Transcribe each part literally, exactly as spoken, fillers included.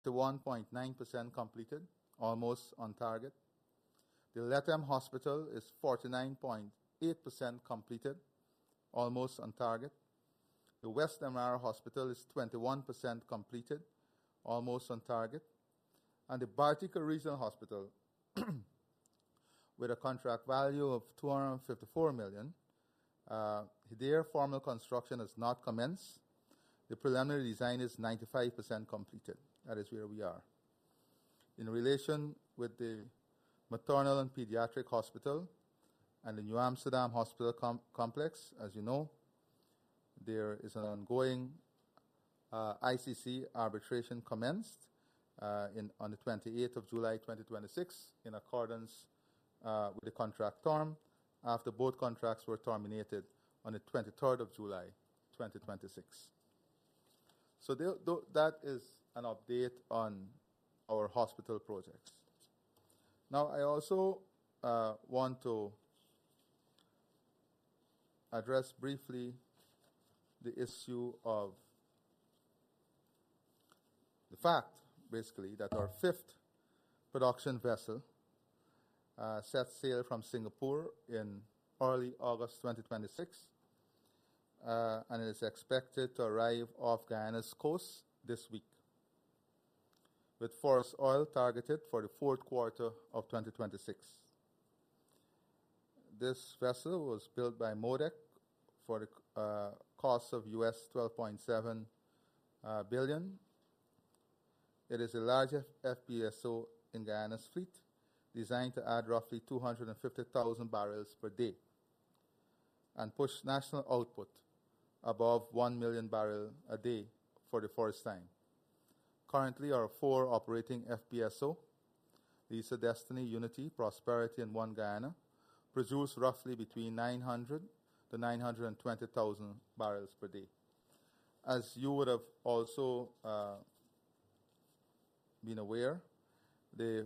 one point nine percent completed, almost on target. The Lethem Hospital is forty-nine point eight percent completed, almost on target. The West M R Hospital is twenty-one percent completed, almost on target. And the Bartica Regional Hospital, with a contract value of two hundred fifty-four million dollars, uh, their formal construction has not commenced. The preliminary design is ninety-five percent completed. That is where we are. In relation with the Maternal and Pediatric Hospital and the New Amsterdam Hospital com complex, as you know, there is an ongoing uh, I C C arbitration commenced uh, in, on the twenty-eighth of July twenty twenty-six in accordance uh, with the contract term after both contracts were terminated on the twenty-third of July twenty twenty-six. So they, th that is an update on our hospital projects. Now I also uh, want to address briefly the issue of the fact, basically, that our fifth production vessel uh, set sail from Singapore in early August twenty twenty-six, uh, and it is expected to arrive off Guyana's coast this week, with forest oil targeted for the fourth quarter of twenty twenty-six. This vessel was built by MODEC for the uh, cost of U S twelve point seven uh, billion. It is the largest F P S O in Guyana's fleet, designed to add roughly two hundred fifty thousand barrels per day and push national output above one million barrels a day for the first time. Currently, our four operating F P S O, Liza Destiny, Unity, Prosperity, and One Guyana, produce roughly between nine hundred to nine hundred twenty thousand barrels per day. As you would have also uh, been aware, the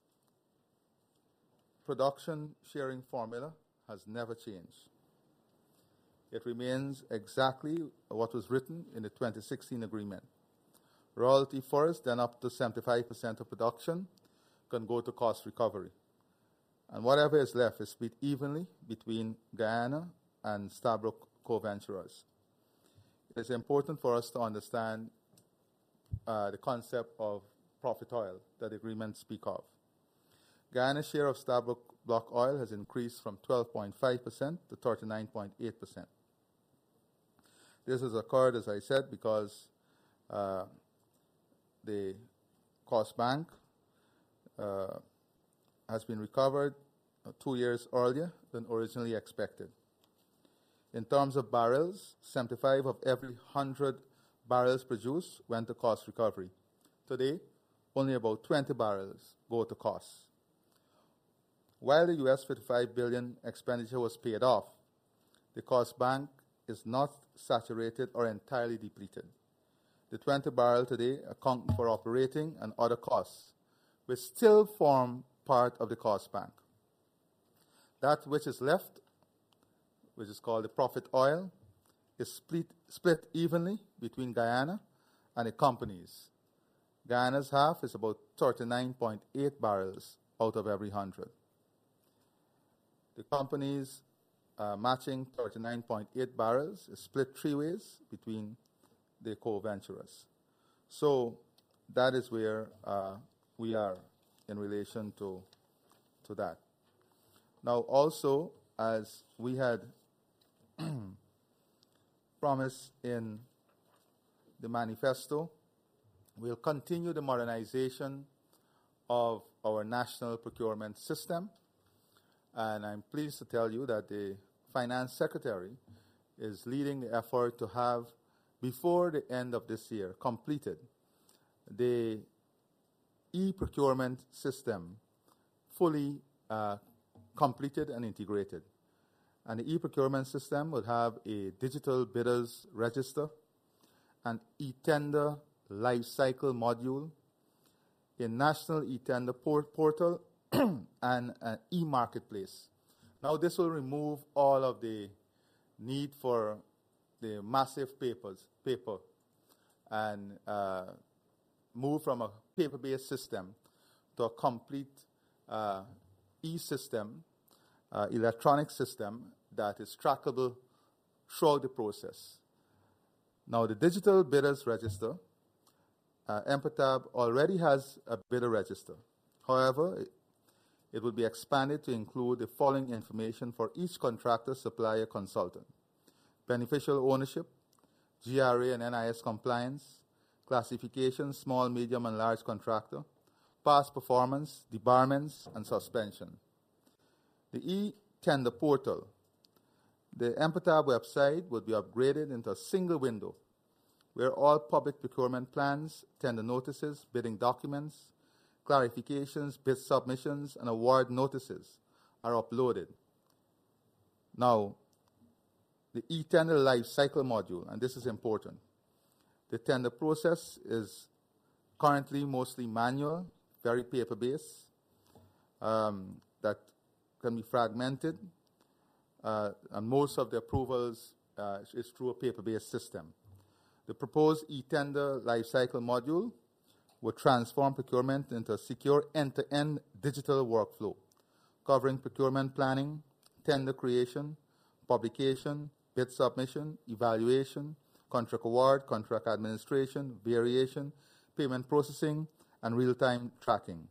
production sharing formula has never changed. It remains exactly what was written in the twenty sixteen agreement. Royalty first, then up to seventy-five percent of production can go to cost recovery. And whatever is left is split evenly between Guyana and Stabroek co-venturers. It is important for us to understand uh, the concept of profit oil that the agreements speak of. Guyana's share of Stabroek Block oil has increased from twelve point five percent to thirty-nine point eight percent. This has occurred, as I said, because uh, the cost bank uh, has been recovered uh, two years earlier than originally expected. In terms of barrels, seventy-five of every one hundred barrels produced went to cost recovery. Today, only about twenty barrels go to cost. While the U S fifty-five billion dollars expenditure was paid off, the cost bank is not saturated or entirely depleted. The twenty barrels today account for operating and other costs, which still form part of the cost bank. That which is left, which is called the profit oil, is split, split evenly between Guyana and the companies. Guyana's half is about thirty-nine point eight barrels out of every one hundred. The companies uh, matching thirty-nine point eight barrels is split three ways between the co-venturers. So that is where uh, we are in relation to, to that. Now also, as we had promised in the manifesto, we'll continue the modernization of our national procurement system. And I'm pleased to tell you that the Finance Secretary is leading the effort to have, before the end of this year, completed the e-procurement system fully uh, completed and integrated. And the e-procurement system will have a digital bidders register, an e-tender life cycle module, a national e-tender port portal, and an e-marketplace. Now this will remove all of the need for the massive papers, paper and uh, move from a paper-based system to a complete uh, e-system, uh, electronic system that is trackable throughout the process. Now, the digital bidders register, uh, EMPATAB already has a bidder register. However, it, it will be expanded to include the following information for each contractor, supplier, consultant: beneficial ownership, G R A and N I S compliance, classification, small, medium, and large contractor, past performance, debarments, and suspension. The e-tender portal. The EMPATAB website would be upgraded into a single window where all public procurement plans, tender notices, bidding documents, clarifications, bid submissions, and award notices are uploaded. Now, the e-tender life cycle module, and this is important. The tender process is currently mostly manual, very paper-based, um, that can be fragmented, uh, and most of the approvals uh, is through a paper-based system. The proposed e-tender lifecycle module would transform procurement into a secure end-to-end digital workflow, covering procurement planning, tender creation, publication, bid submission, evaluation, contract award, contract administration, variation, payment processing, and real-time tracking.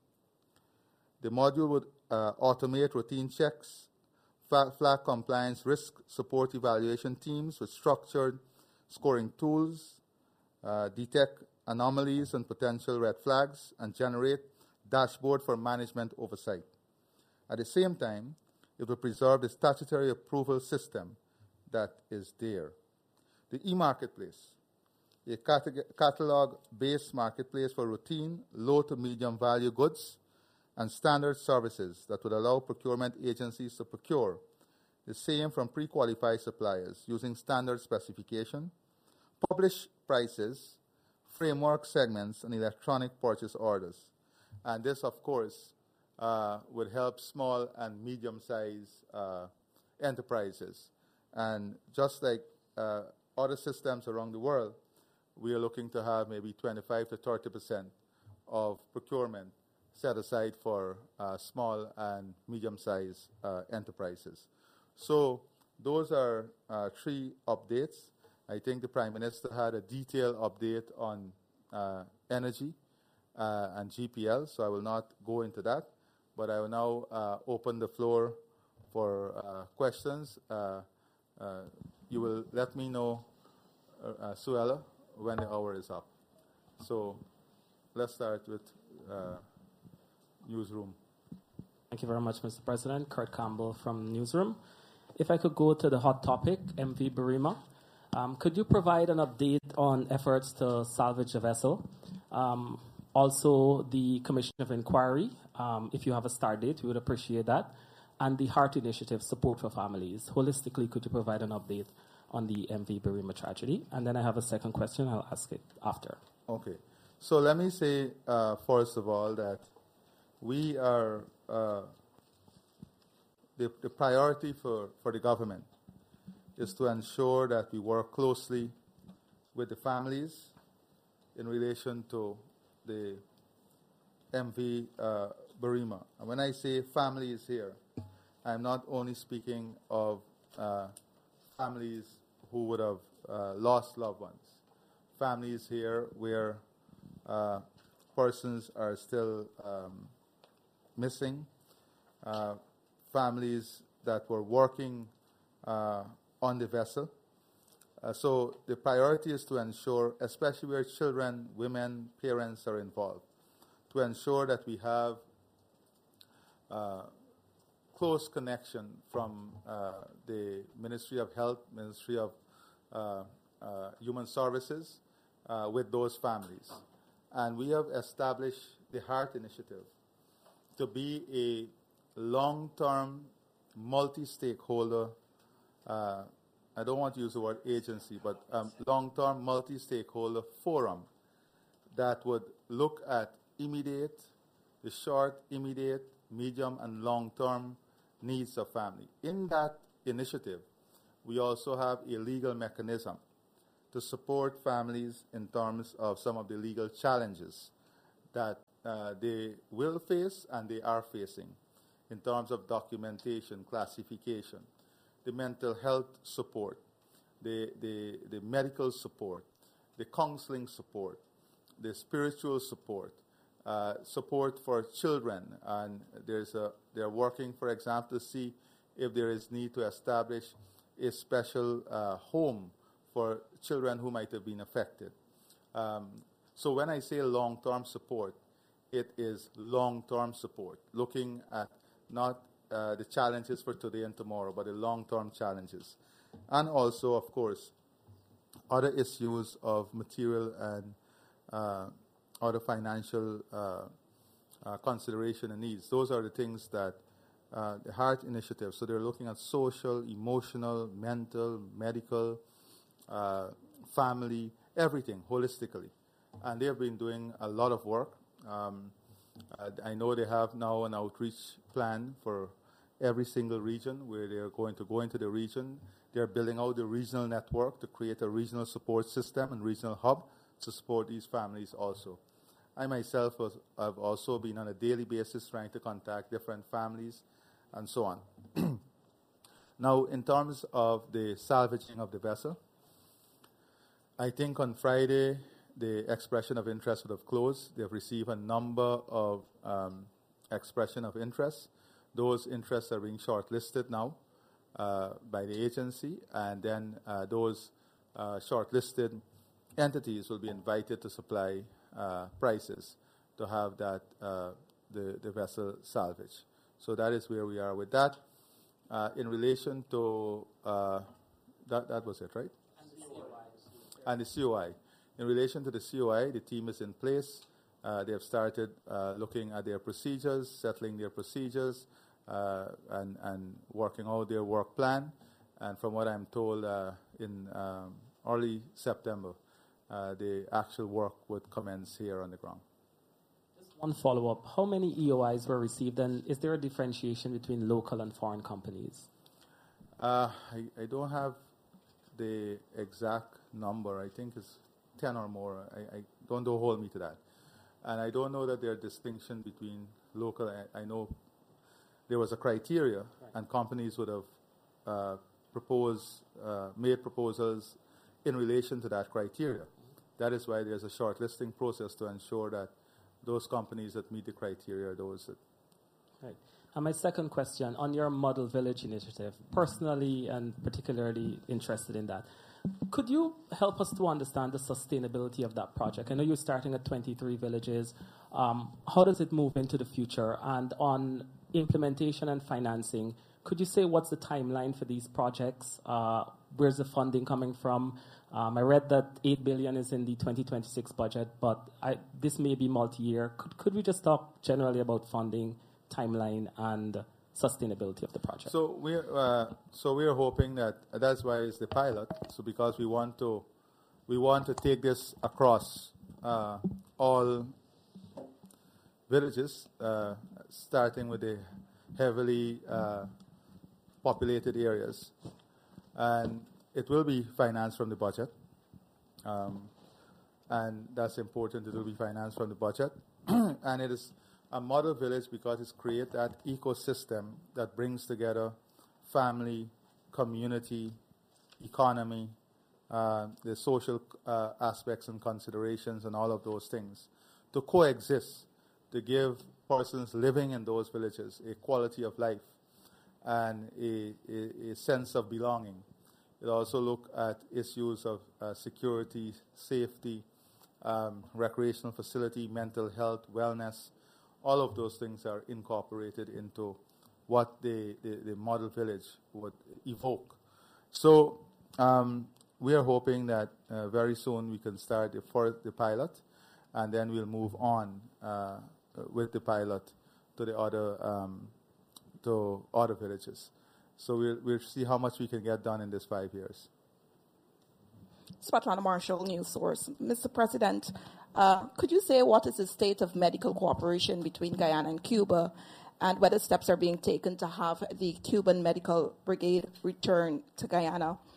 The module would uh, automate routine checks, flag compliance risk support evaluation teams with structured scoring tools, uh, detect anomalies and potential red flags, and generate dashboard for management oversight. At the same time, it will preserve the statutory approval system that is there. The e-marketplace, a catalog-based marketplace for routine, low to medium value goods and standard services that would allow procurement agencies to procure the same from pre-qualified suppliers using standard specification, publish prices, framework segments, and electronic purchase orders. And this, of course, uh, would help small and medium-sized uh, enterprises. And just like uh, other systems around the world, we are looking to have maybe twenty-five to thirty percent of procurement set aside for uh, small and medium-sized uh, enterprises. So those are uh, three updates. I think the Prime Minister had a detailed update on uh, energy uh, and G P L, so I will not go into that. But I will now uh, open the floor for uh, questions. Uh, uh, you will let me know, uh, uh, Suella, when the hour is up. So let's start with uh, Newsroom. Thank you very much, Mister President. Kurt Campbell from Newsroom. If I could go to the hot topic, M V Birima. Um, could you provide an update on efforts to salvage a vessel? Um, also, the Commission of Inquiry, um, if you have a start date, we would appreciate that. And the Heart Initiative, Support for Families. Holistically, could you provide an update on the M V Birima tragedy? And then I have a second question. I'll ask it after. Okay. So let me say, uh, first of all, that we are, uh, the, the priority for, for the government is to ensure that we work closely with the families in relation to the M V uh, Birima. And when I say families here, I'm not only speaking of uh, families who would have uh, lost loved ones. Families here where uh, persons are still um, missing, uh, families that were working uh, on the vessel. Uh, so the priority is to ensure, especially where children, women, parents are involved, to ensure that we have uh, close connection from uh, the Ministry of Health, Ministry of uh, uh, Human Services uh, with those families. And we have established the Heart Initiative to be a long-term, multi-stakeholder, uh, I don't want to use the word agency, but um, long-term, multi-stakeholder forum that would look at immediate, the short, immediate, medium, and long-term needs of family. In that initiative, we also have a legal mechanism to support families in terms of some of the legal challenges that uh, they will face and they are facing in terms of documentation, classification, the mental health support, the, the, the medical support, the counseling support, the spiritual support, uh, support for children. And there's a, they're working, for example, to see if there is need to establish a special uh, home for children who might have been affected. Um, so when I say long-term support, it is long-term support, looking at not uh, the challenges for today and tomorrow, but the long-term challenges. And also, of course, other issues of material and uh, other financial uh, uh, consideration and needs. Those are the things that uh, the HEART initiative, so they're looking at social, emotional, mental, medical, uh, family, everything holistically. And they've been doing a lot of work. Um, uh, I know they have now an outreach plan for every single region where they're going to go into the region. They're building out the regional network to create a regional support system and regional hub to support these families also. I myself was, have also been on a daily basis trying to contact different families and so on. Now, in terms of the salvaging of the vessel, I think on Friday, the expression of interest would have closed. They've received a number of um, expression of interest. Those interests are being shortlisted now uh, by the agency, and then uh, those uh, shortlisted entities will be invited to supply uh, prices to have that uh, the, the vessel salvaged. So that is where we are with that. Uh, in relation to, uh, that, that was it, right? And the C O I. And the C O I. In relation to the C O I, the team is in place. Uh, they have started uh, looking at their procedures, settling their procedures, uh, and, and working out their work plan. And from what I'm told, uh, in um, early September, uh, the actual work would commence here on the ground. Just one follow-up. How many E O Is were received, and is there a differentiation between local and foreign companies? Uh, I, I don't have the exact number. I think it's ten or more. I, I don't know, hold me to that. And I don't know that there are distinction between local. I, I know there was a criteria, right, and companies would have uh, proposed, uh, made proposals in relation to that criteria. Mm-hmm. That is why there's a shortlisting process to ensure that those companies that meet the criteria are those that. Right. And my second question, on your Model Village initiative, personally and particularly interested in that, could you help us to understand the sustainability of that project? I know you're starting at twenty-three villages. Um, how does it move into the future? And on implementation and financing, could you say what's the timeline for these projects? Uh, where's the funding coming from? Um, I read that eight billion dollars is in the twenty twenty-six budget, but I, this may be multi-year. Could, could we just talk generally about funding, timeline, and sustainability of the project? So we're uh, so we're hoping that uh, that's why it's the pilot. So because we want to we want to take this across uh, all villages, uh, starting with the heavily uh, populated areas, and it will be financed from the budget, um, and that's important. It will be financed from the budget, and it is a model village because it's create that ecosystem that brings together family, community, economy, uh, the social uh, aspects and considerations and all of those things to coexist, to give persons living in those villages a quality of life and a, a, a sense of belonging. It also look at issues of uh, security, safety, um, recreational facility, mental health, wellness. All of those things are incorporated into what the, the, the model village would evoke. So um, we are hoping that uh, very soon we can start the, for the pilot, and then we'll move on uh, with the pilot to the other um, to other villages. So we'll, we'll see how much we can get done in this five years. Svetlana Marshall, News Source. Mister President, uh, could you say what is the state of medical cooperation between Guyana and Cuba, and whether steps are being taken to have the Cuban Medical Brigade return to Guyana?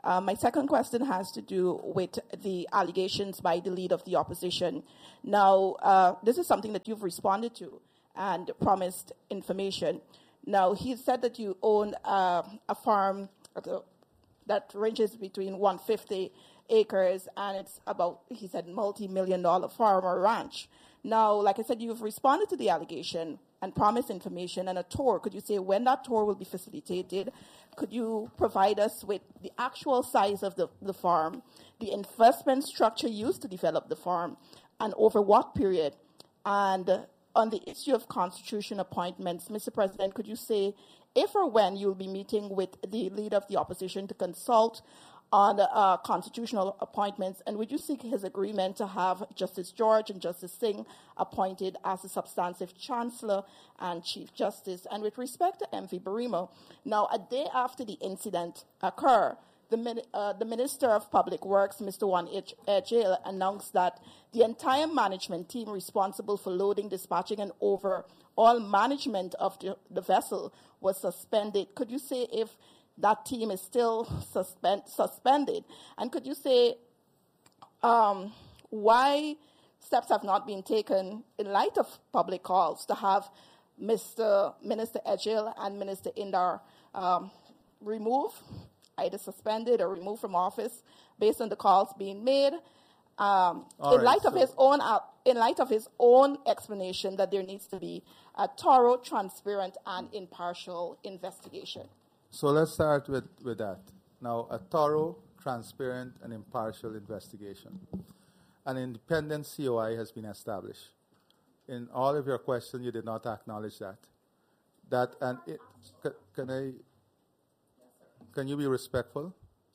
Uh, my second question has to do with the allegations by the leader of the opposition. Now, uh, this is something that you've responded to and promised information. Now, he said that you own uh, a farm that ranges between one hundred fifty acres, and it's about, he said, multi-million dollar farm or ranch. Now, like I said, you've responded to the allegation and promised information and a tour. Could you say when that tour will be facilitated? Could you provide us with the actual size of the, the farm, the investment structure used to develop the farm, and over what period? And uh, on the issue of constitution appointments, Mister President, could you say if or when you'll be meeting with the leader of the opposition to consult on uh, constitutional appointments, and would you seek his agreement to have Justice George and Justice Singh appointed as the substantive Chancellor and Chief Justice? And with respect to M V Barima, now a day after the incident occurred, the, uh, the Minister of Public Works, Mister Juan Ejel, announced that the entire management team responsible for loading, dispatching, and overall management of the, the vessel was suspended. Could you say if that team is still suspend, suspended? And could you say um, why steps have not been taken in light of public calls to have Mister Minister Ejel and Minister Indar um, removed, either suspended or removed from office based on the calls being made? Um, in right, light so of his own, uh, in light of his own explanation that there needs to be a thorough, transparent, and impartial investigation. So let's start with, with that. Now, a thorough, transparent, and impartial investigation. An independent C O I has been established. In all of your questions, you did not acknowledge that. That and it, can, can I? Can you be respectful?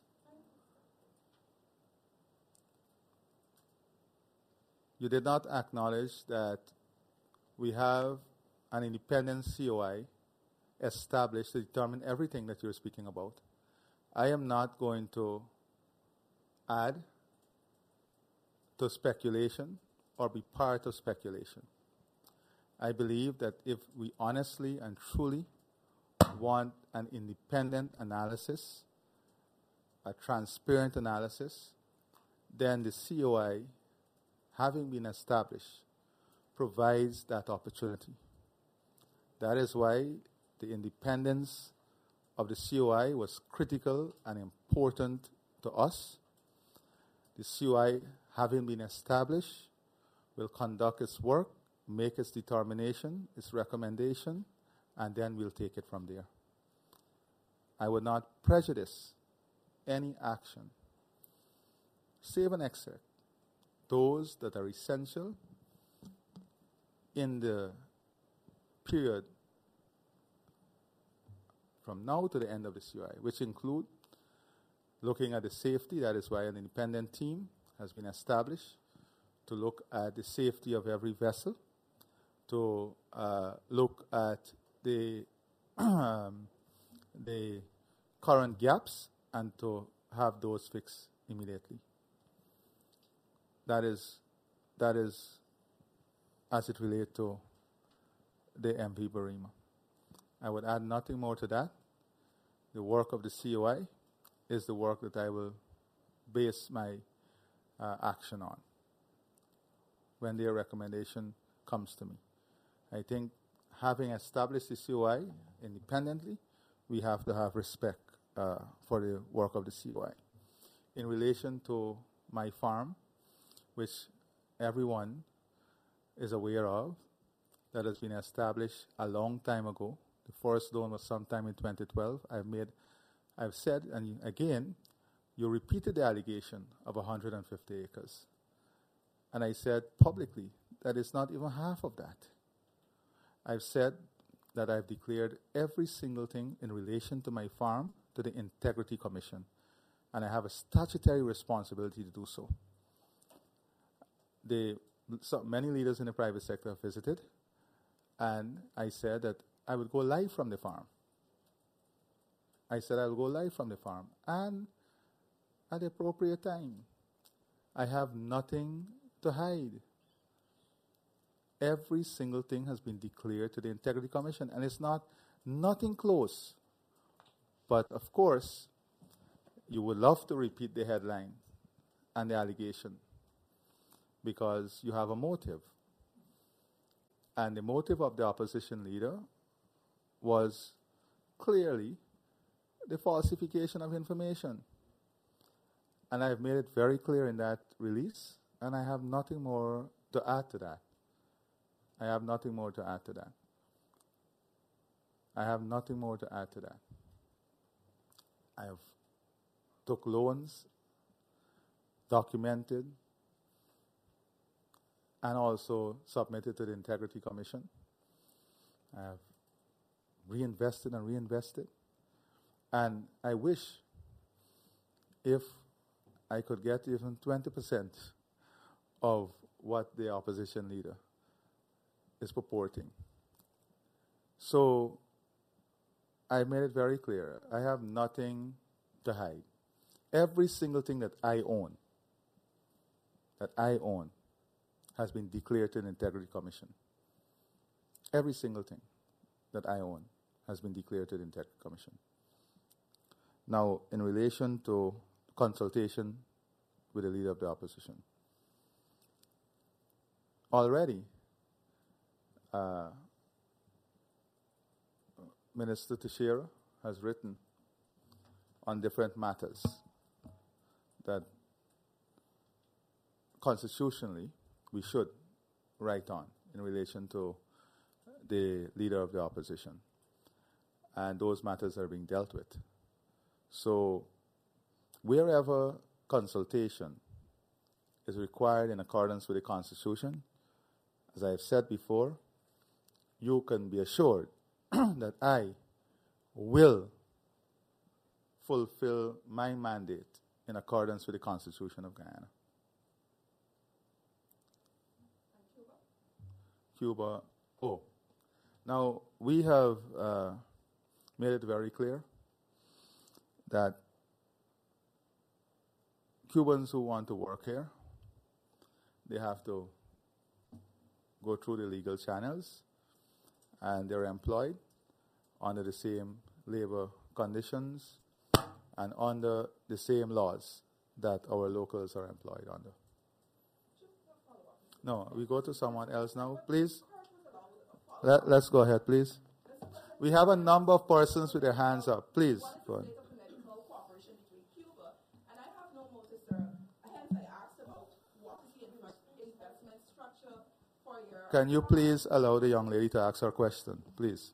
You did not acknowledge that we have an independent C O I established to determine everything that you're speaking about. I am not going to add to speculation or be part of speculation. I believe that if we honestly and truly want an independent analysis, a transparent analysis, then the C O I, having been established, provides that opportunity. That is why the independence of the C O I was critical and important to us. The C O I, having been established, will conduct its work, make its determination, its recommendation, and then we'll take it from there. I would not prejudice any action, save an excerpt, those that are essential in the period from now to the end of the C O I, which include looking at the safety. That is why an independent team has been established to look at the safety of every vessel, to uh, look at the, um, the current gaps and to have those fixed immediately. That is, that is as it relates to the M V Barima. I would add nothing more to that. The work of the C O I is the work that I will base my uh, action on when their recommendation comes to me. I think having established the C O I independently, we have to have respect uh, for the work of the C O I. In relation to my farm, which everyone is aware of, that has been established a long time ago. The first loan was sometime in twenty twelve. I've made, I've said, and again, you repeated the allegation of one hundred fifty acres. And I said publicly that it's not even half of that. I've said that I've declared every single thing in relation to my farm to the Integrity Commission. And I have a statutory responsibility to do so. The, so many leaders in the private sector have visited, and I said that I would go live from the farm. I said I will go live from the farm, and at the appropriate time. I have nothing to hide. Every single thing has been declared to the Integrity Commission, and it's not nothing close. But of course, you would love to repeat the headline and the allegation because you have a motive. And the motive of the opposition leader was clearly the falsification of information. And I've made it very clear in that release, and I have nothing more to add to that. I have nothing more to add to that. I have nothing more to add to that. I have took loans, documented, and also submitted to the Integrity Commission. I have reinvested and reinvested. And I wish if I could get even twenty percent of what the opposition leader is purporting. So I made it very clear. I have nothing to hide. Every single thing that I own, that I own, has been declared to the Integrity Commission. Every single thing that I own has been declared to the Integrity Commission. Now, in relation to consultation with the leader of the opposition, already uh, Minister Teixeira has written on different matters that constitutionally we should write on in relation to the leader of the opposition. And those matters are being dealt with. So wherever consultation is required in accordance with the Constitution, as I have said before, you can be assured that I will fulfill my mandate in accordance with the Constitution of Guyana. Cuba. Oh, now we have uh, made it very clear that Cubans who want to work here, they have to go through the legal channels, and they're employed under the same labor conditions and under the same laws that our locals are employed under. No, we go to someone else now, please. Let, let's go ahead, please. We have a number of persons with their hands up. Please, go ahead. Can you please allow the young lady to ask her question, please?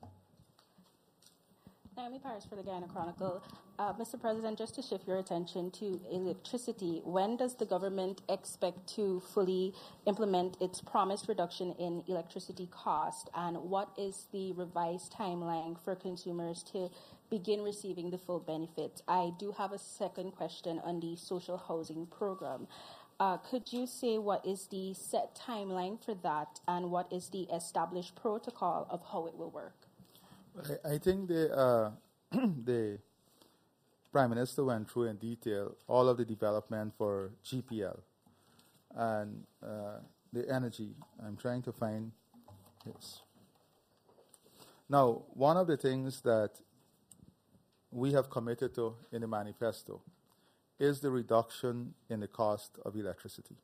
Naomi Paris for the Guyana Chronicle. Uh, Mister President, just to shift your attention to electricity, when does the government expect to fully implement its promised reduction in electricity cost, and what is the revised timeline for consumers to begin receiving the full benefits? I do have a second question on the social housing program. Uh, could you say what is the set timeline for that, and what is the established protocol of how it will work? I, I think the, uh, the Prime Minister went through in detail all of the development for G P L and uh, the energy. I'm trying to find this. Now, one of the things that we have committed to in the manifesto is the reduction in the cost of electricity.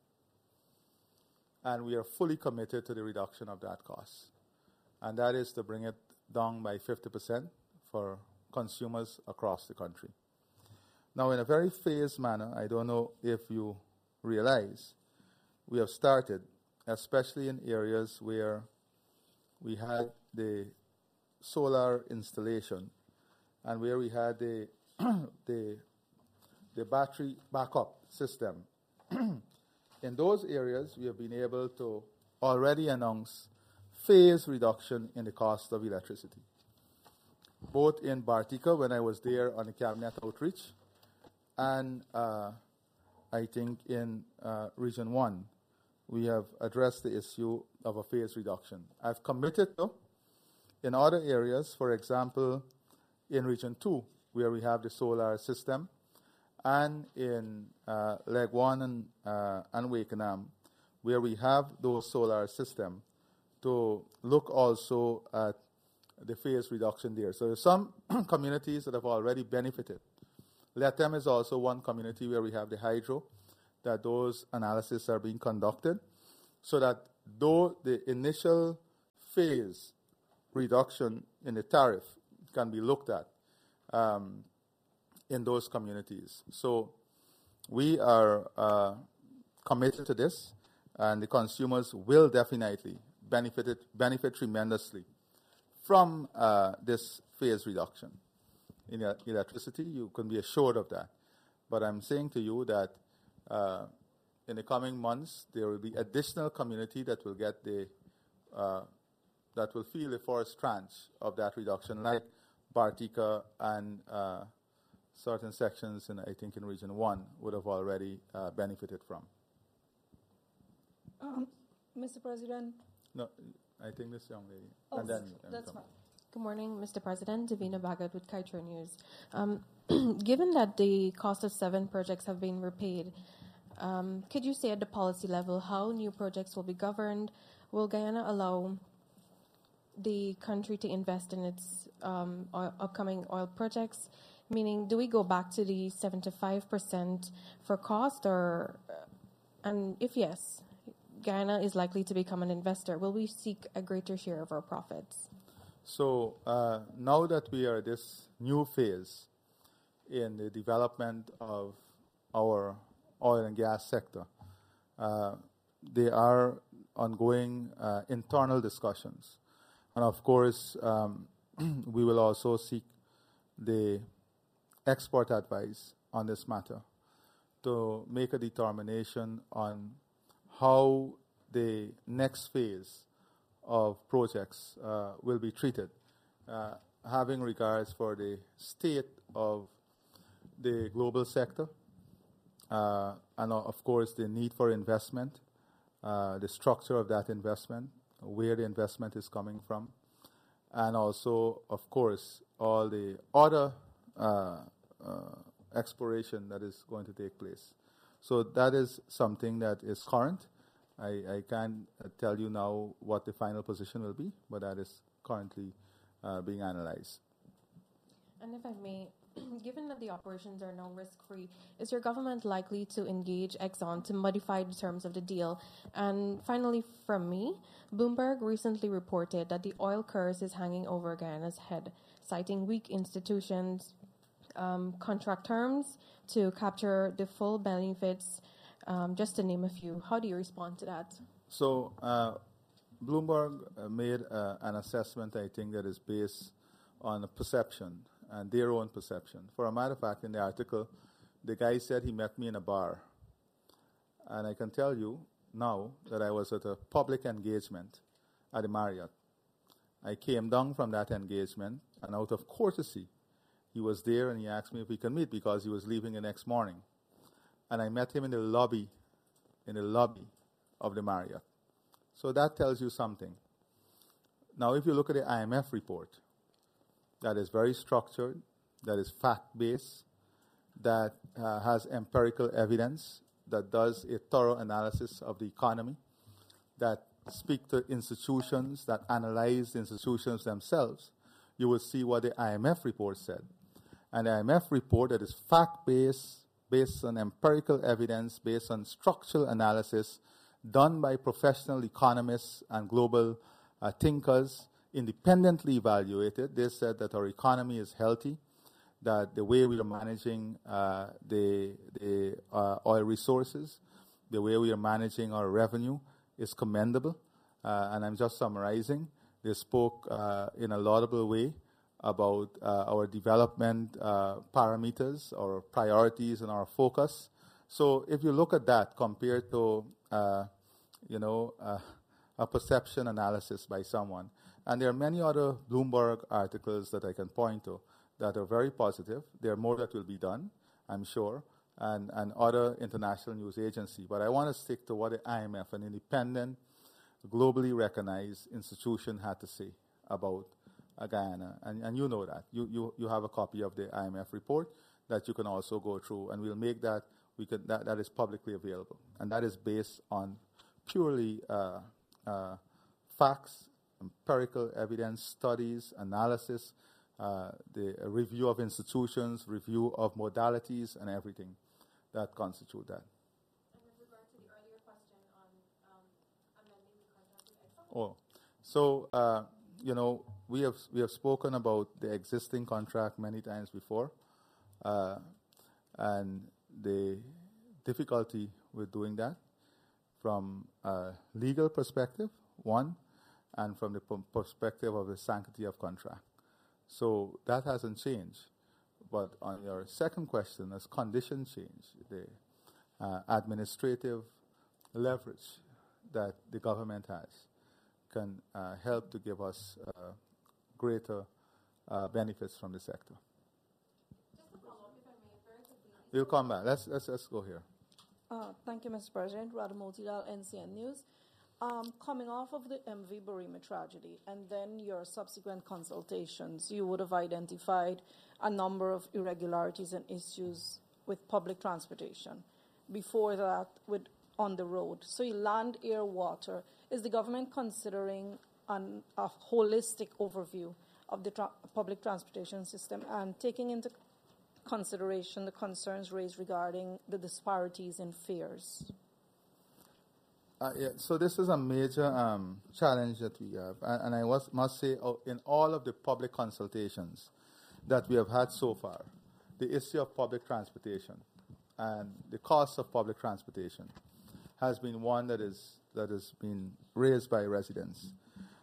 And we are fully committed to the reduction of that cost. And that is to bring it down by fifty percent for consumers across the country. Now, in a very phased manner, I don't know if you realize, we have started, especially in areas where we had the solar installation and where we had the, the, the battery backup system. In those areas, we have been able to already announce phase reduction in the cost of electricity. Both in Bartica, when I was there on the cabinet outreach, and uh, I think in uh, Region one, we have addressed the issue of a phase reduction. I've committed to, in other areas, for example, in Region two, where we have the solar system, and in uh, Leg one and, uh, and Wakenham, where we have those solar systems, to look also at the phase reduction there. So there's some communities that have already benefited Letem is also one community where we have the hydro, that those analyses are being conducted, so that though the initial phase reduction in the tariff can be looked at um, in those communities. So we are uh, committed to this, and the consumers will definitely benefit, it, benefit tremendously from uh, this phase reduction in electricity. You can be assured of that. But I'm saying to you that uh, in the coming months, there will be additional community that will get the, uh, that will feel the first tranche of that reduction, like Bartica and uh, certain sections, in, I think in Region one, would have already uh, benefited from. Um, Mister President? No, I think this young lady. Oh, and then, that's then fine. Good morning, Mister President. Davina Bagat with Kaitra News. Um, given that the cost of seven projects have been repaid, um, could you say at the policy level how new projects will be governed? Will Guyana allow the country to invest in its um, oil, upcoming oil projects? Meaning, do we go back to the seventy-five percent for cost, or, and if yes, Guyana is likely to become an investor, will we seek a greater share of our profits? So uh, now that we are at this new phase in the development of our oil and gas sector, uh, there are ongoing uh, internal discussions. And of course, um, we will also seek the expert advice on this matter to make a determination on how the next phase of projects uh, will be treated, uh, having regards for the state of the global sector, uh, and uh, of course the need for investment, uh, the structure of that investment, where the investment is coming from, and also, of course, all the other uh, uh, exploration that is going to take place. So that is something that is current. I, I can't uh, tell you now what the final position will be, but that is currently uh, being analyzed. And if I may, given that the operations are now risk-free, is your government likely to engage Exxon to modify the terms of the deal? And finally, from me, Bloomberg recently reported that the oil curse is hanging over Guyana's head, citing weak institutions, um, contract terms to capture the full benefits, Um, just to name a few. How do you respond to that? So uh, Bloomberg uh, made uh, an assessment, I think, that is based on a perception and their own perception. For a matter of fact, in the article, the guy said he met me in a bar. And I can tell you now that I was at a public engagement at the Marriott. I came down from that engagement, and out of courtesy, he was there and he asked me if we can meet because he was leaving the next morning. And I met him in the lobby, in the lobby of the Marriott. So that tells you something. Now, if you look at the I M F report, that is very structured, that is fact-based, that uh, has empirical evidence, that does a thorough analysis of the economy, that speak to institutions, that analyze the institutions themselves, you will see what the I M F report said. And the I M F report that is fact-based, based on empirical evidence, based on structural analysis, done by professional economists and global uh, thinkers, independently evaluated. They said that our economy is healthy, that the way we are managing uh, the, the uh, oil resources, the way we are managing our revenue is commendable. Uh, and I'm just summarizing. They spoke uh, in a laudable way about uh, our development uh, parameters, our priorities, and our focus. So if you look at that compared to, uh, you know, uh, a perception analysis by someone, and there are many other Bloomberg articles that I can point to that are very positive. There are more that will be done, I'm sure, and, and other international news agencies. But I want to stick to what the I M F, an independent, globally recognized institution, had to say about Uh, Guyana, and, and you know that. You, you you have a copy of the I M F report that you can also go through, and we'll make that, we can, that, that is publicly available. And that is based on purely uh, uh, facts, empirical evidence, studies, analysis, uh, the review of institutions, review of modalities, and everything that constitute that. And with regard to the earlier question on um, amending the contract with Exxon? Oh, so uh, you know we have we have spoken about the existing contract many times before, uh, and the difficulty with doing that from a legal perspective, one, and from the p- perspective of the sanctity of contract. So that hasn't changed. But on your second question, as conditions change, the uh, administrative leverage that the government has can uh, help to give us uh, greater uh, benefits from the sector. Just a follow-up, if I may, very quickly. We'll come back. Let's, let's, let's go here. Uh, thank you, Mister President. Radha Motilal, N C N News. Um, coming off of the M V Barima tragedy and then your subsequent consultations, you would have identified a number of irregularities and issues with public transportation. Before that, with on the road. So you land, air, water. Is the government considering an, a holistic overview of the tra- public transportation system and taking into consideration the concerns raised regarding the disparities in fares? Uh, yeah, so this is a major um, challenge that we have, and, and I was, must say, uh, in all of the public consultations that we have had so far, the issue of public transportation and the cost of public transportation has been one that is that has been raised by residents,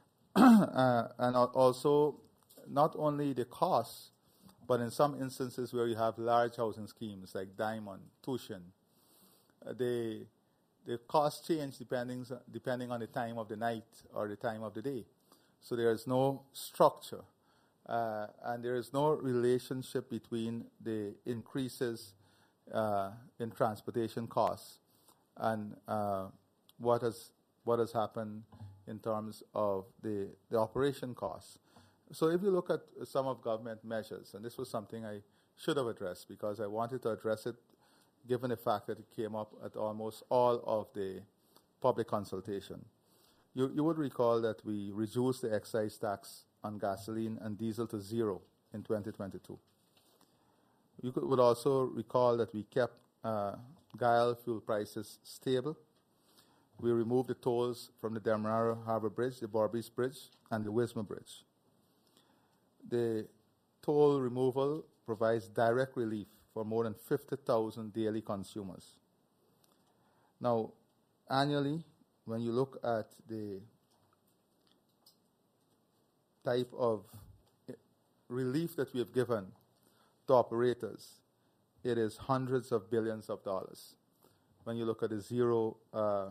uh, and also not only the cost, but in some instances where you have large housing schemes like Diamond, Tushin, uh, they The cost change depending, depending on the time of the night or the time of the day. So there is no structure uh, and there is no relationship between the increases uh, in transportation costs and uh, what has what has happened in terms of the, the operation costs. So if you look at some of government measures, and this was something I should have addressed because I wanted to address it given the fact that it came up at almost all of the public consultation. You, you would recall that we reduced the excise tax on gasoline and diesel to zero in twenty twenty-two. You could, would also recall that we kept uh, Gile fuel prices stable. We removed the tolls from the Demerara Harbour Bridge, the Berbice Bridge, and the Wisma Bridge. The toll removal provides direct relief for more than fifty thousand daily consumers. Now, annually, when you look at the type of relief that we have given to operators, it is hundreds of billions of dollars. When you look at the zero, uh,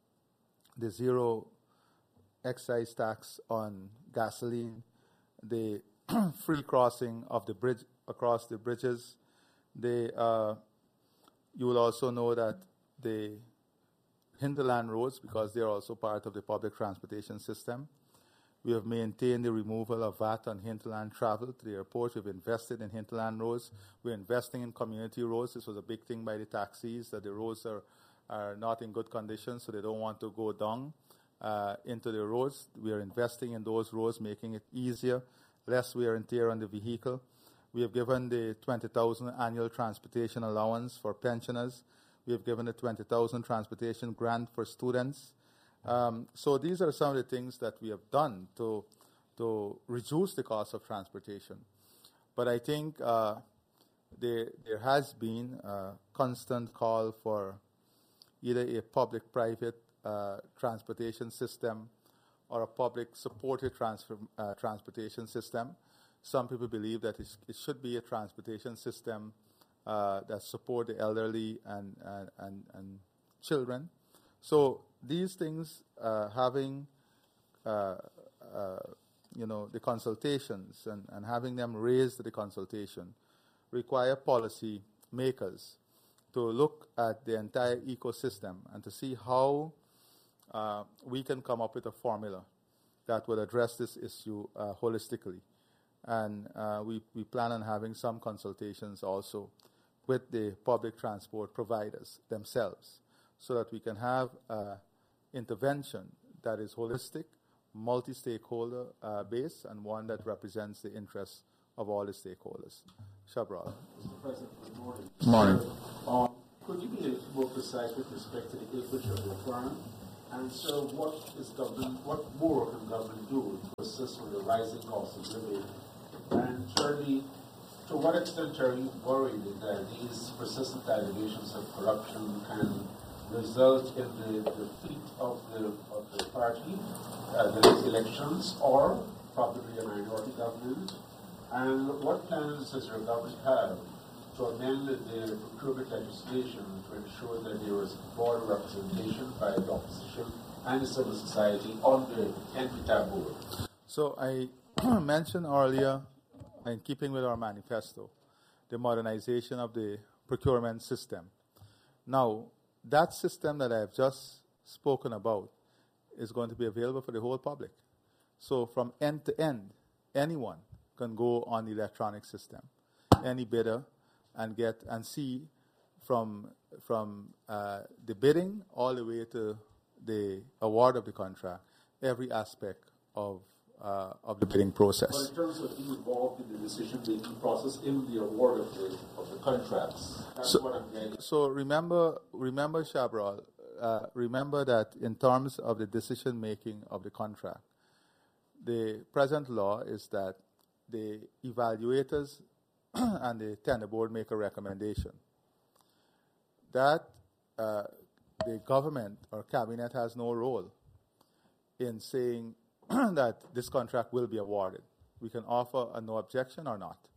the zero excise tax on gasoline, the free crossing of the bridge across the bridges, They, uh, you will also know that the hinterland roads, because they are also part of the public transportation system, we have maintained the removal of V A T on hinterland travel to the airport. We've invested in hinterland roads. We're investing in community roads. This was a big thing by the taxis, that the roads are, are not in good condition, so they don't want to go down uh, into the roads. We are investing in those roads, making it easier, less wear and tear on the vehicle. We have given the twenty thousand annual transportation allowance for pensioners. We have given the twenty thousand transportation grant for students. Um, so these are some of the things that we have done to to reduce the cost of transportation. But I think uh, there, there has been a constant call for either a public-private uh, transportation system or a public-supported transfer, uh, transportation system. Some people believe that it's, it should be a transportation system uh, that support the elderly and, and, and, and children. So these things, uh, having uh, uh, you know, the consultations and, and having them raised the consultation, require policy makers to look at the entire ecosystem and to see how uh, we can come up with a formula that would address this issue uh, holistically. And uh, we, we plan on having some consultations also with the public transport providers themselves so that we can have uh, intervention that is holistic, multi-stakeholder uh, based, and one that represents the interests of all the stakeholders. Shabral. Mister President, good morning. Morning. Um, could you be more precise with respect to the acreage of the farm? And so what is government, what more can government do to assist with the rising cost of living? And thirdly, to what extent are you worried that these persistent allegations of corruption can result in the defeat of the, of the party, uh, the next elections, or probably a minority government? And what plans does your government have to amend the procurement legislation to ensure that there is broad representation by the opposition and the civil society on the N P T A B board? So I mentioned earlier, in keeping with our manifesto, the modernization of the procurement system. Now, that system that I've just spoken about is going to be available for the whole public. So from end to end, anyone can go on the electronic system, any bidder, and get and see from from uh, the bidding all the way to the award of the contract, every aspect of uh, of the bidding process. But in terms of being involved in the decision-making process in the award of the of the contracts, that's so, what I'm getting. So remember, remember, Shabral, uh, remember that in terms of the decision-making of the contract, the present law is that the evaluators and the tender board make a recommendation. That uh, the government or cabinet has no role in saying that this contract will be awarded. We can offer a no objection or not.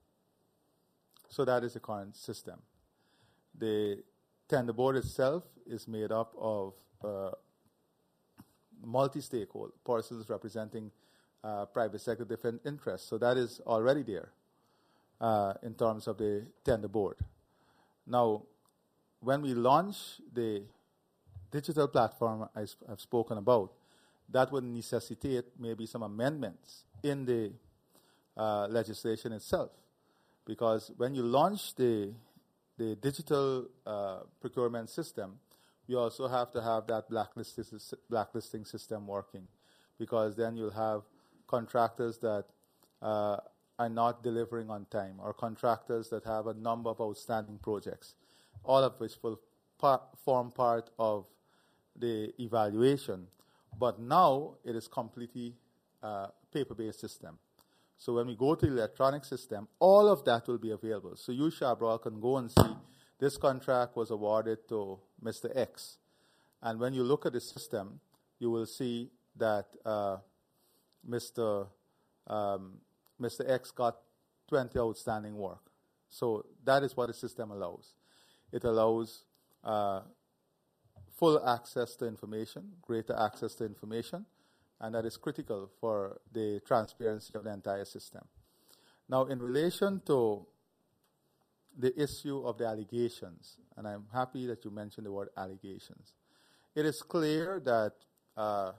So that is the current system. The tender board itself is made up of uh, multi-stakeholder persons representing uh, private sector different interests. So that is already there uh, in terms of the tender board. Now, when we launch the digital platform I sp- I've spoken about, that would necessitate maybe some amendments in the uh, legislation itself. Because when you launch the, the digital uh, procurement system, you also have to have that blacklisting, blacklisting system working. Because then you'll have contractors that uh, are not delivering on time, or contractors that have a number of outstanding projects, all of which will par- form part of the evaluation. But now it is completely uh, paper-based system. So when we go to the electronic system, all of that will be available. So you, Shabral, can go and see this contract was awarded to Mister X. And when you look at the system, you will see that uh, Mister Um, Mister X got twenty outstanding work. So that is what the system allows. It allows uh, full access to information, greater access to information, and that is critical for the transparency of the entire system. Now, in relation to the issue of the allegations, and I'm happy that you mentioned the word allegations, it is clear that uh,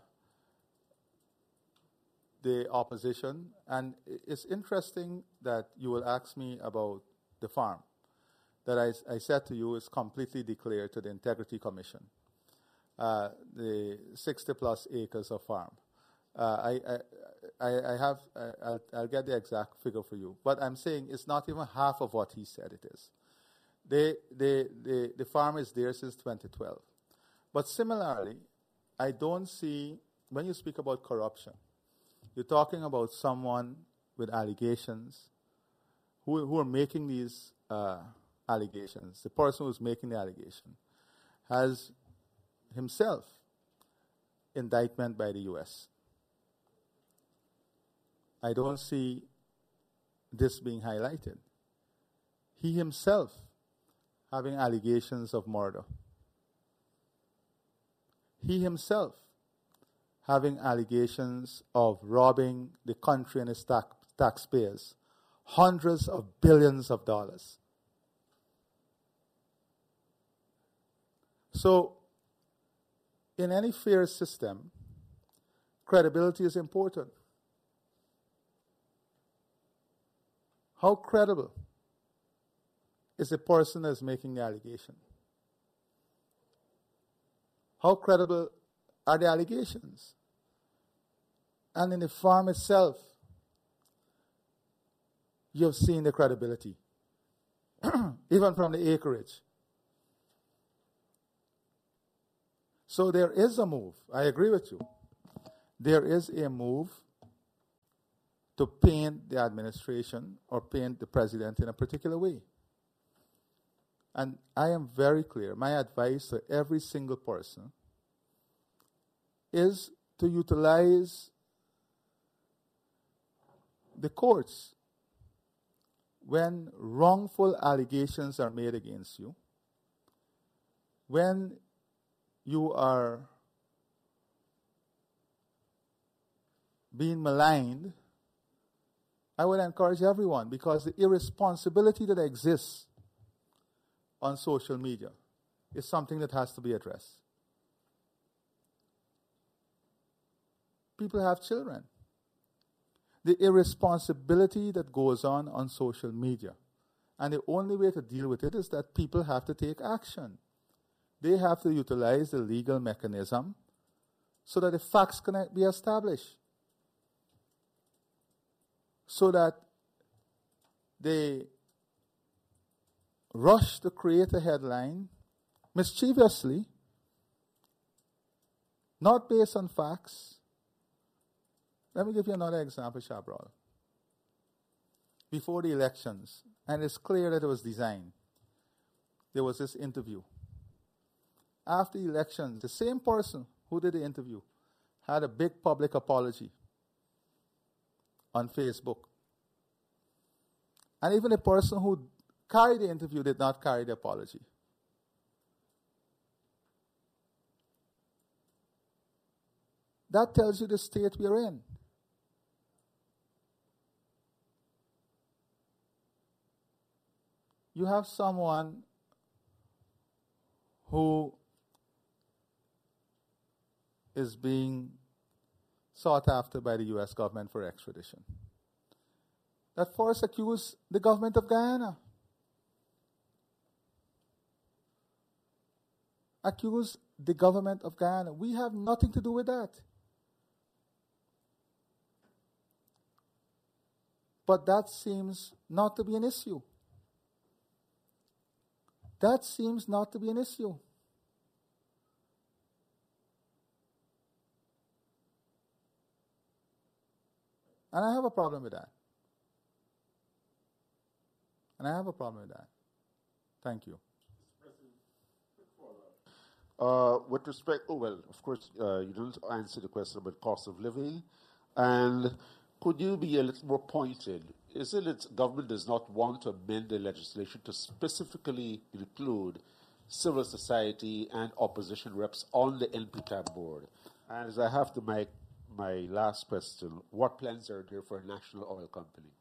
the opposition, and it's interesting that you will ask me about the farm that I, I said to you is completely declared to the Integrity Commission, uh, the sixty plus acres of farm. Uh, I, I, I have, I'll, I'll get the exact figure for you, but I'm saying it's not even half of what he said it is. They, they, they, the farm is there since twenty twelve. But similarly, I don't see, when you speak about corruption, you're talking about someone with allegations who, who are making these uh, allegations. The person who's making the allegation has himself indictment by the U S. I don't see this being highlighted. He himself having allegations of murder. He himself having allegations of robbing the country and its tax, taxpayers hundreds of billions of dollars. So, in any fair system, credibility is important. How credible is the person that's making the allegation? How credible are the allegations? And in the farm itself, you've seen the credibility, even from the acreage. So there is a move. I agree with you. There is a move to paint the administration or paint the president in a particular way. And I am very clear. My advice to every single person is to utilize the courts when wrongful allegations are made against you, when you are being maligned. I would encourage everyone, because the irresponsibility that exists on social media is something that has to be addressed. People have children. The irresponsibility that goes on on social media. And the only way to deal with it is that people have to take action. They have to utilize the legal mechanism so that the facts can be established. So that they rush to create a headline mischievously, not based on facts. Let me give you another example, Shabral. Before the elections, and it's clear that it was designed, there was this interview. After the elections, the same person who did the interview had a big public apology on Facebook. And even the person who carried the interview did not carry the apology. That tells you the state we are in. You have someone who is being sought after by the U S government for extradition. That first accused the government of Guyana. Accuse the government of Guyana. We have nothing to do with that. But that seems not to be an issue. That seems not to be an issue. And I have a problem with that. And I have a problem with that. Thank you. Uh, with respect, oh, well, of course, uh, you don't answer the question about cost of living. And could you be a little more pointed? Is it that government does not want to amend the legislation to specifically include civil society and opposition reps on the N P C A B board? And as I have to make my last question, what plans are there for a national oil company?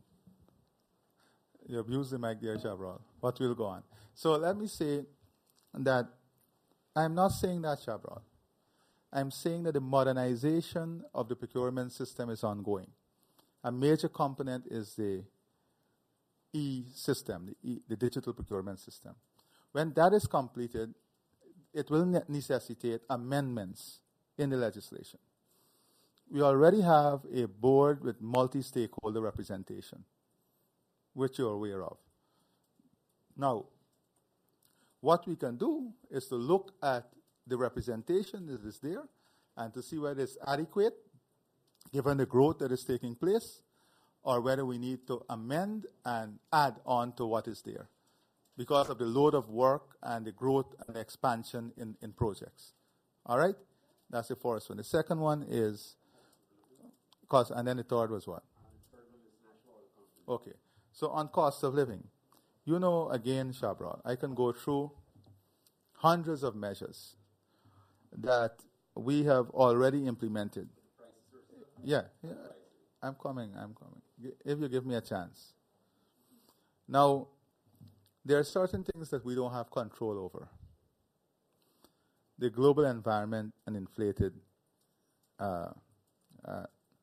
You abuse the mic there, Shabral, but we'll go on. So let me say that I'm not saying that, Shabral. I'm saying that the modernization of the procurement system is ongoing. A major component is the e-system, the, e, the digital procurement system. When that is completed, it will ne- necessitate amendments in the legislation. We already have a board with multi-stakeholder representation, which you're aware of. Now, what we can do is to look at the representation that is there and to see whether it's adequate given the growth that is taking place, or whether we need to amend and add on to what is there because of the load of work and the growth and the expansion in, in projects. All right? That's the first one. The second one is cost, and then the third was what? Okay. So on cost of living, you know, again, Shabral, I can go through hundreds of measures that we have already implemented. Yeah, yeah, I'm coming, I'm coming. If you give me a chance. Now, there are certain things that we don't have control over. The global environment and inflated uh, uh,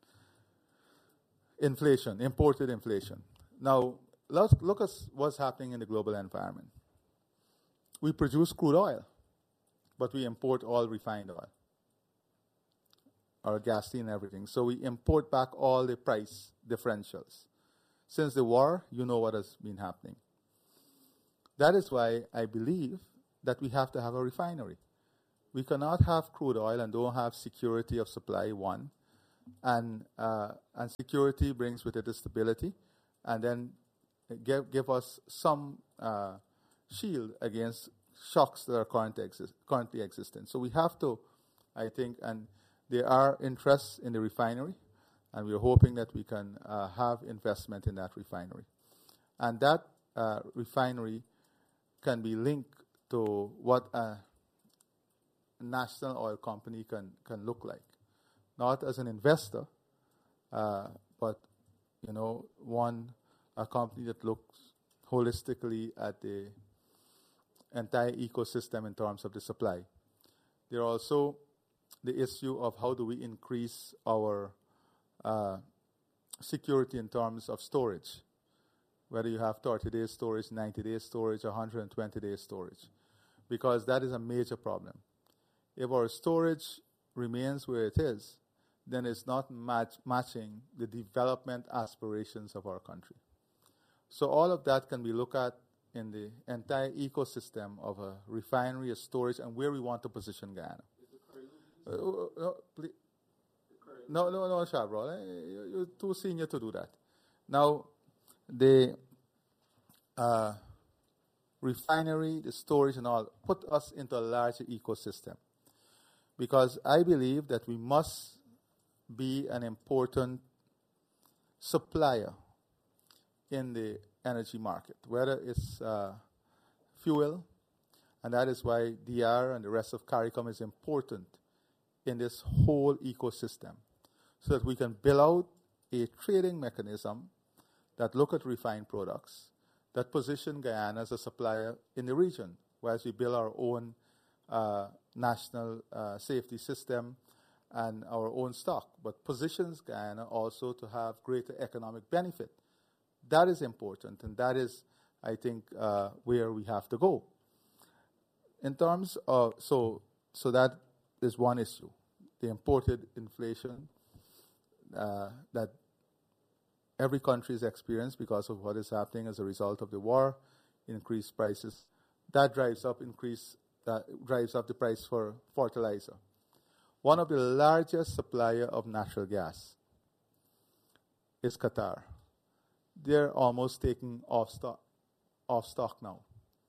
inflation, imported inflation. Now, let's look at what's happening in the global environment. We produce crude oil, but we import all refined oil, or gasoline and everything. So we import back all the price differentials. Since the war, you know what has been happening. That is why I believe that we have to have a refinery. We cannot have crude oil and don't have security of supply, one. And, uh, and security brings with it the stability, and then give, give us some uh, shield against shocks that are currently, exist, currently existing. So we have to, I think, and there are interests in the refinery, and we're hoping that we can uh, have investment in that refinery. And that uh, refinery can be linked to what a national oil company can, can look like. Not as an investor, uh, but, you know, one, a company that looks holistically at the entire ecosystem in terms of the supply. There are also the issue of how do we increase our uh, security in terms of storage, whether you have thirty days storage, ninety days storage, or one hundred twenty days storage, because that is a major problem. If our storage remains where it is, then it's not match, matching the development aspirations of our country. So all of that can be looked at in the entire ecosystem of a refinery, a storage, and where we want to position Guyana. Uh, no, please. no, no, no, Chabrol, eh? You're too senior to do that. Now, the uh, refinery, the storage, and all put us into a larger ecosystem, because I believe that we must be an important supplier in the energy market, whether it's uh, fuel, and that is why D R and the rest of CARICOM is important in this whole ecosystem, so that we can build out a trading mechanism that look at refined products, that position Guyana as a supplier in the region, whereas we build our own uh, national uh, safety system and our own stock, but positions Guyana also to have greater economic benefit. That is important, and that is, I think, uh, where we have to go. In terms of, so, so that is one issue, the imported inflation uh, that every country is experienced because of what is happening as a result of the war, increased prices. That drives up increase, that drives up the price for fertilizer. One of the largest supplier of natural gas is Qatar. They're almost taking off stock, off stock now.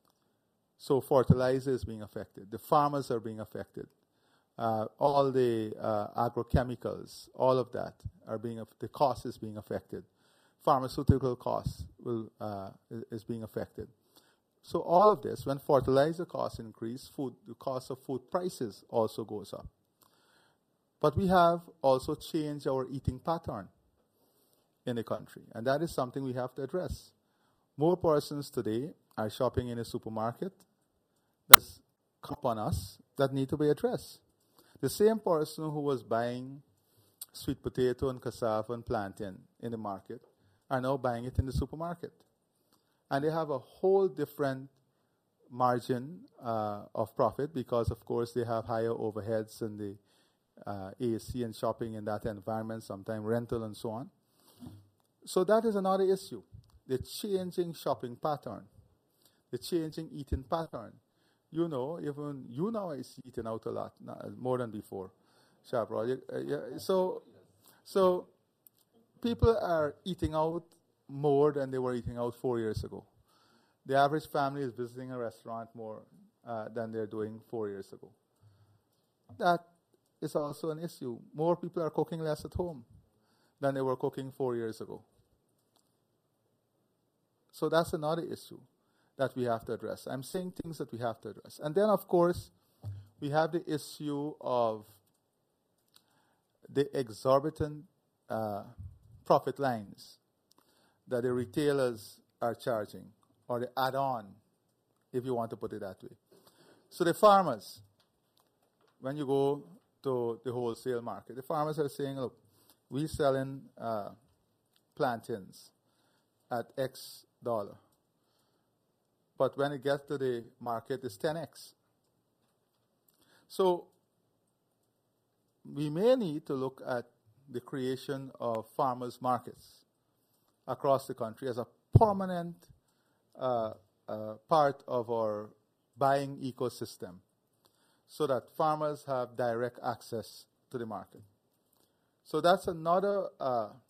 So fertilizer is being affected. The farmers are being affected. Uh, all the uh, agrochemicals, all of that are being, the cost is being affected. Pharmaceutical costs will, uh, is being affected. So all of this, when fertilizer costs increase, food, the cost of food prices also goes up. But we have also changed our eating pattern in the country, and that is something we have to address. More persons today are shopping in a supermarket that's come upon us that need to be addressed. The same person who was buying sweet potato and cassava and plantain in the market are now buying it in the supermarket. And they have a whole different margin uh, of profit because, of course, they have higher overheads and the uh, A C and shopping in that environment, sometimes rental and so on. So that is another issue, the changing shopping pattern, the changing eating pattern. You know, even you now is eating out a lot, more than before. Shabra, uh, yeah, so, so people are eating out more than they were eating out four years ago. The average family is visiting a restaurant more uh, than they're doing four years ago. That is also an issue. More people are cooking less at home than they were cooking four years ago. So that's another issue that we have to address. I'm saying things that we have to address. And then, of course, we have the issue of the exorbitant uh, profit lines that the retailers are charging, or the add-on, if you want to put it that way. So the farmers, when you go to the wholesale market, the farmers are saying, look, we're selling uh, plantains at X dollar. But when it gets to the market, it's ten X. So we may need to look at the creation of farmers' markets across the country as a permanent uh, uh, part of our buying ecosystem so that farmers have direct access to the market. So that's another uh,